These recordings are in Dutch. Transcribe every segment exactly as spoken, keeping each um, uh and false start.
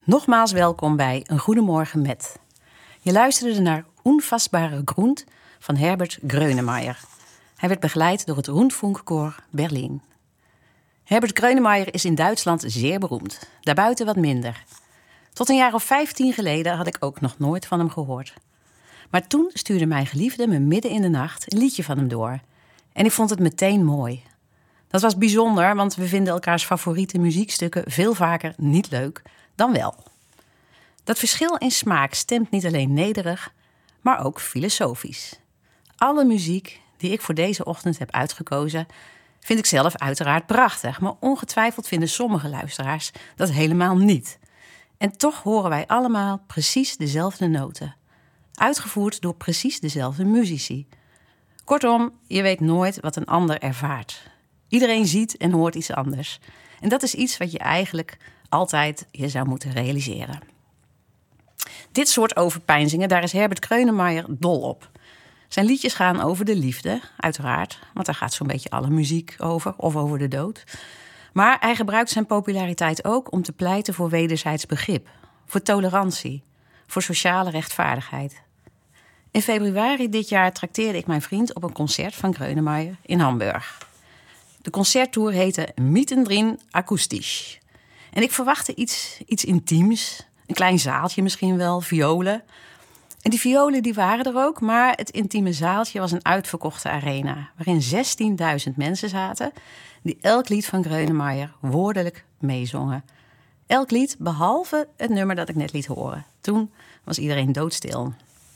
Nogmaals welkom bij Een Goedemorgen met. Je luisterde naar Unfassbare Grund van Herbert Grönemeyer. Hij werd begeleid door het Rundfunkchor Berlin. Herbert Grönemeyer is in Duitsland zeer beroemd. Daarbuiten wat minder. Tot een jaar of vijftien geleden had ik ook nog nooit van hem gehoord. Maar toen stuurde mijn geliefde me midden in de nacht een liedje van hem door. En ik vond het meteen mooi. Dat was bijzonder, want we vinden elkaars favoriete muziekstukken veel vaker niet leuk dan wel. Dat verschil in smaak stemt niet alleen nederig, maar ook filosofisch. Alle muziek die ik voor deze ochtend heb uitgekozen, vind ik zelf uiteraard prachtig. Maar ongetwijfeld vinden sommige luisteraars dat helemaal niet. En toch horen wij allemaal precies dezelfde noten. Uitgevoerd door precies dezelfde muzici. Kortom, je weet nooit wat een ander ervaart. Iedereen ziet en hoort iets anders. En dat is iets wat je eigenlijk altijd je zou moeten realiseren. Dit soort overpeinzingen, daar is Herbert Grönemeyer dol op. Zijn liedjes gaan over de liefde, uiteraard. Want daar gaat zo'n beetje alle muziek over, of over de dood. Maar hij gebruikt zijn populariteit ook om te pleiten voor wederzijds begrip. Voor tolerantie. Voor sociale rechtvaardigheid. In februari dit jaar trakteerde ik mijn vriend op een concert van Grönemeyer in Hamburg. De concerttour heette Mietendrin Akoestisch. En ik verwachtte iets, iets intiems. Een klein zaaltje misschien wel, violen. En die violen die waren er ook, maar het intieme zaaltje was een uitverkochte arena. Waarin zestienduizend mensen zaten die elk lied van Grönemeyer woordelijk meezongen. Elk lied behalve het nummer dat ik net liet horen. Toen was iedereen doodstil.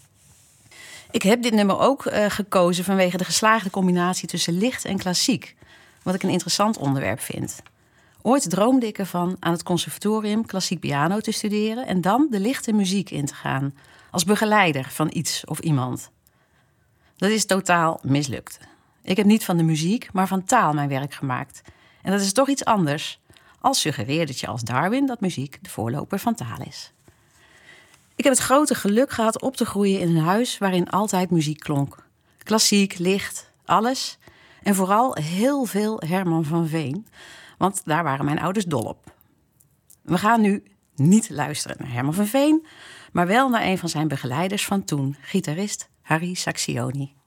Ik heb dit nummer ook uh, gekozen vanwege de geslaagde combinatie tussen licht en klassiek. Wat ik een interessant onderwerp vind. Ooit droomde ik ervan aan het conservatorium klassiek piano te studeren en dan de lichte muziek in te gaan. Als begeleider van iets of iemand. Dat is totaal mislukt. Ik heb niet van de muziek, maar van taal mijn werk gemaakt. En dat is toch iets anders, als suggereerde Charles Darwin dat muziek de voorloper van taal is. Ik heb het grote geluk gehad op te groeien in een huis waarin altijd muziek klonk. Klassiek, licht, alles. En vooral heel veel Herman van Veen, want daar waren mijn ouders dol op. We gaan nu niet luisteren naar Herman van Veen, maar wel naar een van zijn begeleiders van toen, gitarist Harry Sacksioni.